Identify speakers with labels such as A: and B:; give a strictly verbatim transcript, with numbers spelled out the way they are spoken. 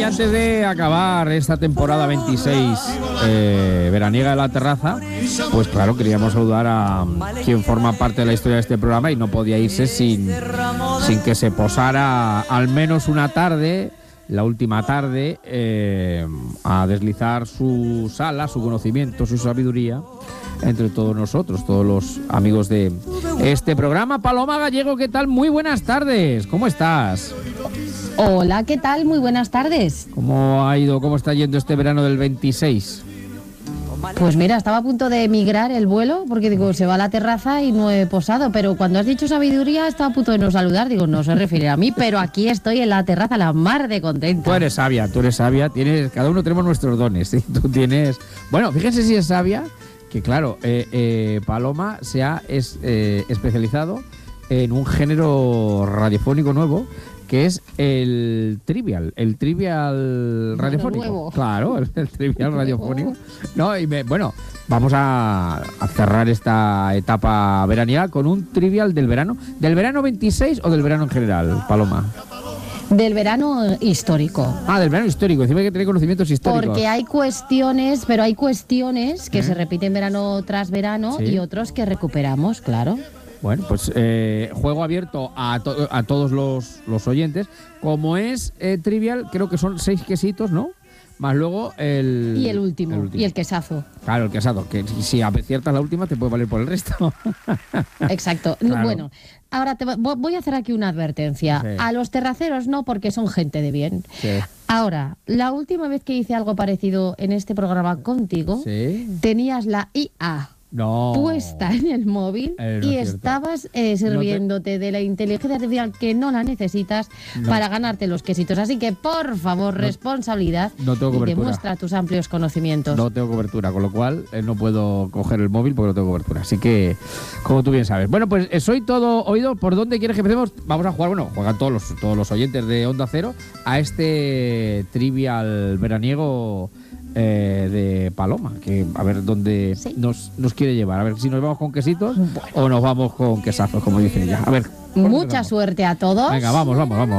A: antes de acabar esta temporada veintiséis eh, veraniega de La Terraza, pues claro, queríamos saludar a quien forma parte de la historia de este programa y no podía irse sin, sin que se posara al menos una tarde, la última tarde, eh, a deslizar su sala, su conocimiento, su sabiduría entre todos nosotros, todos los amigos de este programa. Paloma Gallego, ¿qué tal? Muy buenas tardes, ¿cómo estás?
B: Hola, ¿qué tal? Muy buenas tardes.
A: ¿Cómo ha ido, cómo está yendo este verano del veintiséis?
B: Pues mira, estaba a punto de emigrar el vuelo, porque digo, se va a La Terraza y no he posado, pero cuando has dicho sabiduría estaba a punto de no saludar, digo, no se refiere a mí, pero aquí estoy en La Terraza, la mar de contenta.
A: Tú eres sabia, tú eres sabia, tienes, cada uno tenemos nuestros dones, ¿sí? Tú tienes... Bueno, fíjense si es sabia, que claro, eh, eh, Paloma se ha es, eh, especializado en un género radiofónico nuevo, que es el trivial, el trivial radiofónico.
B: Nuevo.
A: Claro, el, el trivial radiofónico. No, y me, bueno, vamos a, a cerrar esta etapa veraniega con un trivial del verano. ¿Del verano veintiséis o del verano en general, Paloma?
B: Del verano histórico.
A: Ah, del verano histórico, encima hay que tener conocimientos históricos.
B: Porque hay cuestiones, pero hay cuestiones que ¿Eh? se repiten verano tras verano, ¿sí? Y otros que recuperamos, claro.
A: Bueno, pues eh, juego abierto a, to a todos los, los oyentes. Como es eh, trivial, creo que son seis quesitos, ¿no? Más luego el...
B: Y el último,
A: el último.
B: Y el quesazo.
A: Claro, el quesazo, que si aciertas la última te puede valer por el resto.
B: Exacto. Claro. Bueno, ahora te voy a hacer aquí una advertencia. Sí. A los terraceros no, porque son gente de bien.
A: Sí.
B: Ahora, la última vez que hice algo parecido en este programa contigo, ¿sí? Tenías la I A.
A: No.
B: Puesta en el móvil eh, no y estabas eh, sirviéndote no te... de la inteligencia artificial que no la necesitas no. para ganarte los quesitos. Así que, por favor, no, responsabilidad
A: no tengo
B: y demuestra tus amplios conocimientos.
A: No tengo cobertura, con lo cual eh, no puedo coger el móvil porque no tengo cobertura. Así que, como tú bien sabes. Bueno, pues eh, soy todo oído. ¿Por dónde quieres que empecemos? Vamos a jugar, bueno, juegan todos los, todos los oyentes de Onda Cero a este trivial veraniego Eh, de Paloma, que a ver dónde sí. nos, nos quiere llevar, a ver si nos vamos con quesitos bueno. o nos vamos con quesazos, como dice ella. A ver,
B: mucha suerte a todos.
A: Venga, vamos, vamos, vamos.